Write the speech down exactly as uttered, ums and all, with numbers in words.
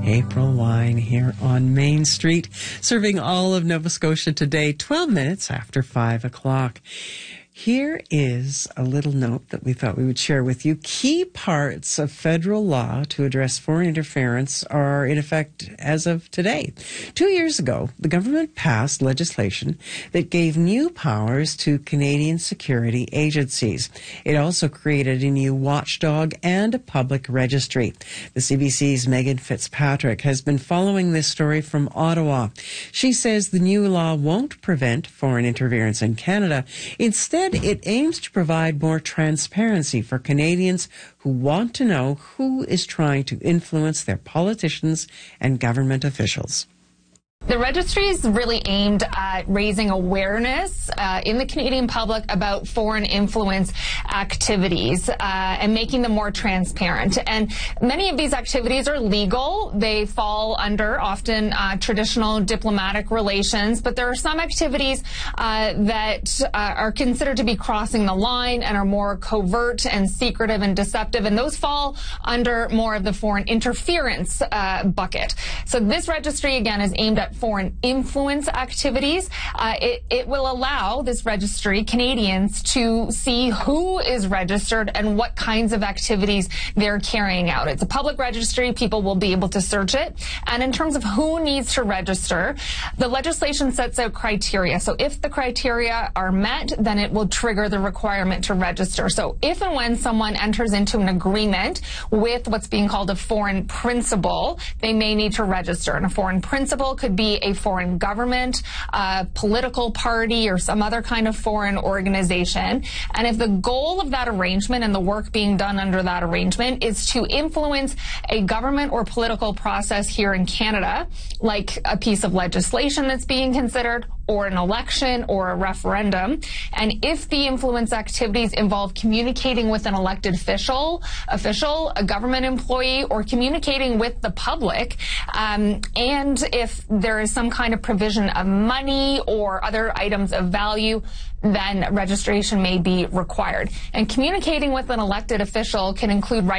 April Wine here on Main Street, serving all of Nova Scotia today, twelve minutes after five o'clock. Here is a little note that we thought we would share with you. Key parts of federal law to address foreign interference are in effect as of today. Two years ago, the government passed legislation that gave new powers to Canadian security agencies. It also created a new watchdog and a public registry. The C B C's Megan Fitzpatrick has been following this story from Ottawa. She says the new law won't prevent foreign interference in Canada. Instead, it aims to provide more transparency for Canadians who want to know who is trying to influence their politicians and government officials. The registry is really aimed at raising awareness uh, in the Canadian public about foreign influence activities uh, and making them more transparent. And many of these activities are legal. They fall under often uh, traditional diplomatic relations, but there are some activities uh, that uh, are considered to be crossing the line and are more covert and secretive and deceptive, and those fall under more of the foreign interference uh, bucket. So this registry, again, is aimed at foreign influence activities. Uh, it, it will allow this registry Canadians to see who is registered and what kinds of activities they're carrying out. It's a public registry. People will be able to search it. And in terms of who needs to register, the legislation sets out criteria. So if the criteria are met, then it will trigger the requirement to register. So if and when someone enters into an agreement with what's being called a foreign principal, they may need to register. And a foreign principal could be a foreign government, a political party, or some other kind of foreign organization. And if the goal of that arrangement and the work being done under that arrangement is to influence a government or political process here in Canada, like a piece of legislation that's being considered, or an election or a referendum, and if the influence activities involve communicating with an elected official, official, a government employee, or communicating with the public, um, and if there is some kind of provision of money or other items of value, then registration may be required. And communicating with an elected official can include writing